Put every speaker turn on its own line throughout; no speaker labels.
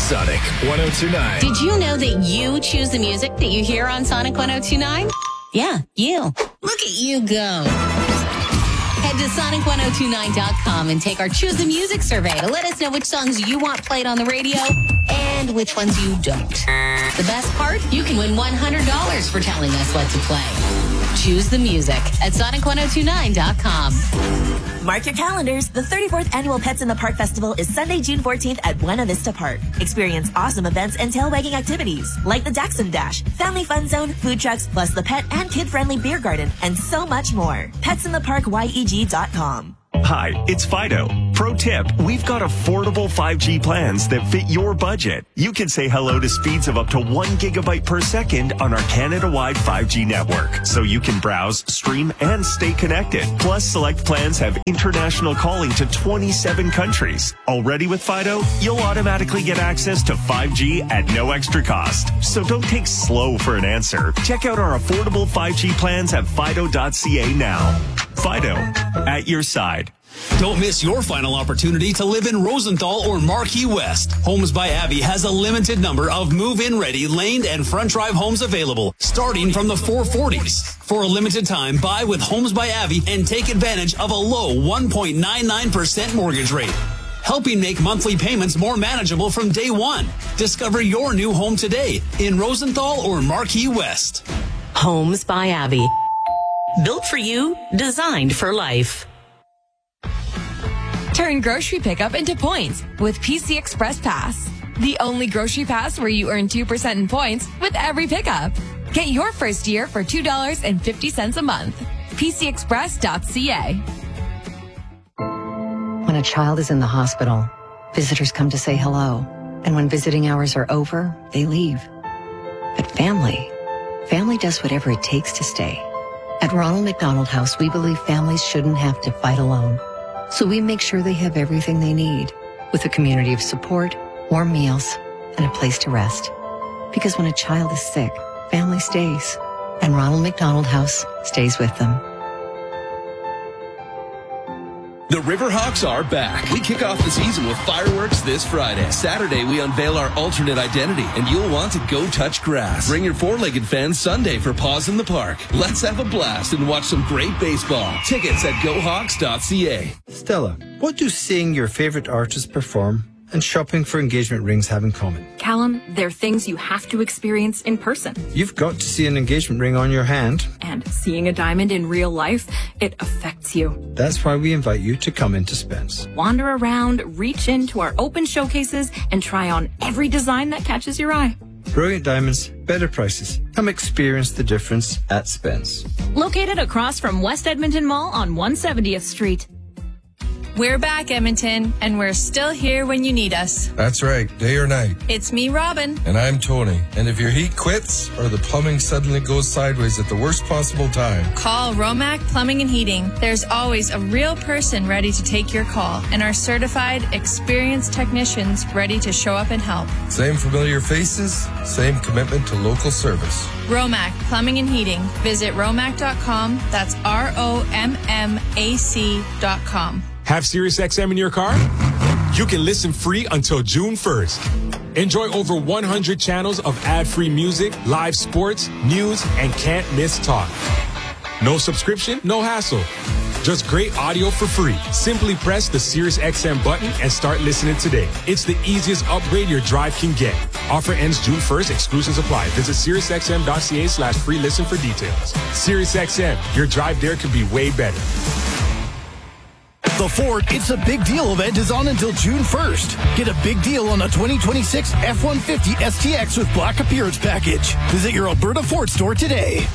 Sonic 102.9.
Did you know that you choose the music that you hear on Sonic 102.9? Yeah, you. Look at you go. Head to Sonic1029.com and take our Choose the Music survey to let us know which songs you want played on the radio and which ones you don't. The best part? You can win $100 for telling us what to play. Choose the music at Sonic1029.com.
Mark your calendars. The 34th Annual Pets in the Park Festival is Sunday, June 14th at Buena Vista Park. Experience awesome events and tail-wagging activities like the Dachshund Dash, Family Fun Zone, food trucks, plus the pet and kid-friendly beer garden, and so much more. PetsInTheParkYEG.com.
Hi, it's Fido. Pro tip, we've got affordable 5G plans that fit your budget. You can say hello to speeds of up to 1 gigabyte per second on our Canada-wide 5G network, so you can browse, stream, and stay connected. Plus, select plans have international calling to 27 countries. Already with Fido, you'll automatically get access to 5G at no extra cost. So don't take slow for an answer. Check out our affordable 5G plans at fido.ca now. Fido, at your side.
Don't miss your final opportunity to live in Rosenthal or Marquee West. Homes by Abbey has a limited number of move-in ready laned and front drive homes available, starting from the 440s. For a limited time, buy with Homes by Abbey and take advantage of a low 1.99% mortgage rate, helping make monthly payments more manageable from day one. Discover your new home today in Rosenthal or Marquee West.
Homes by Abbey. Built for you, designed for life.
Turn grocery pickup into points with PC Express Pass. The only grocery pass where you earn 2% in points with every pickup. Get your first year for $2.50 a month. PCExpress.ca.
When a child is in the hospital, visitors come to say hello. And when visiting hours are over, they leave. But family does whatever it takes to stay. At Ronald McDonald House, we believe families shouldn't have to fight alone. So we make sure they have everything they need, with a community of support, warm meals, and a place to rest. Because when a child is sick, family stays, and Ronald McDonald House stays with them.
The Riverhawks are back. We kick off the season with fireworks this Friday. Saturday, we unveil our alternate identity, and you'll want to go touch grass. Bring your four-legged fans Sunday for Paws in the Park. Let's have a blast and watch some great baseball. Tickets at GoHawks.ca.
Stella, what do seeing your favorite artist perform and shopping for engagement rings have in common?
Callum, they're things you have to experience in person.
You've got to see an engagement ring on your hand.
And seeing a diamond in real life, it affects you.
That's why we invite you to come into Spence.
Wander around, reach into our open showcases, and try on every design that catches your eye.
Brilliant diamonds, better prices. Come experience the difference at Spence.
Located across from West Edmonton Mall on 170th Street.
We're back, Edmonton, and we're still here when you need us.
That's right, day or night.
It's me, Robin.
And I'm Tony. And if your heat quits or the plumbing suddenly goes sideways at the worst possible time,
call Romac Plumbing and Heating. There's always a real person ready to take your call, and our certified, experienced technicians ready to show up and help.
Same familiar faces, same commitment to local service.
Romac Plumbing and Heating. Visit romac.com. That's ROMMAC.com.
Have SiriusXM in your car? You can listen free until June 1st. Enjoy over 100 channels of ad-free music, live sports, news, and can't-miss talk. No subscription, no hassle. Just great audio for free. Simply press the SiriusXM button and start listening today. It's the easiest upgrade your drive can get. Offer ends June 1st. Exclusions apply. Visit SiriusXM.ca/free listen for details. SiriusXM, your drive there could be way better.
The Ford It's a Big Deal event is on until June 1st. Get a big deal on a 2026 F-150 STX with Black Appearance Package. Visit your Alberta Ford store today.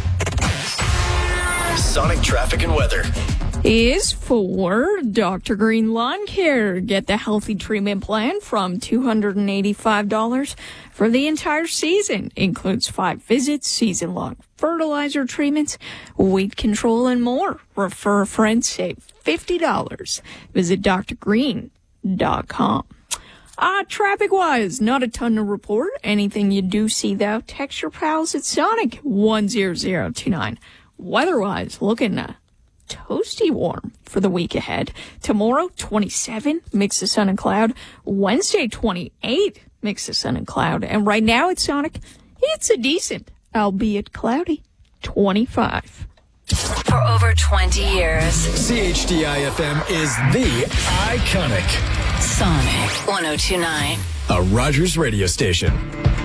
Sonic traffic and weather
is for Dr. Green Lawn Care. Get the healthy treatment plan from $285 for the entire season. Includes 5 visits, season-long fertilizer treatments, weed control, and more. Refer a friend, save $50. Visit drgreen.com. Traffic-wise, not a ton to report. Anything you do see, though, text your pals at Sonic 10029. Weather-wise, looking toasty warm for the week ahead. Tomorrow, 27, mix of sun and cloud. Wednesday, 28, mix of sun and cloud. And right now at Sonic, it's a decent, albeit cloudy, 25.
For over 20 years,
CHDI-FM is the iconic
Sonic 102.9.
a Rogers radio station.